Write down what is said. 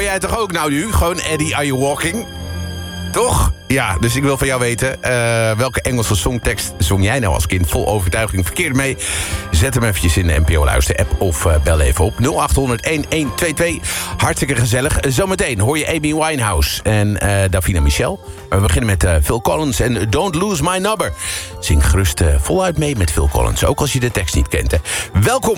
jij toch ook nou nu? Gewoon Eddie, Are You Walking? Toch? Ja, dus ik wil van jou weten... welke Engelse songtekst zong jij nou als kind vol overtuiging verkeerd mee? Zet hem eventjes in de NPO Luister-app of bel even op 0800-1122. Hartstikke gezellig. Zometeen hoor je Amy Winehouse en Davina Michel. Maar we beginnen met Phil Collins en Don't Lose My Number. Zing gerust voluit mee met Phil Collins, ook als je de tekst niet kent. Hè. Welkom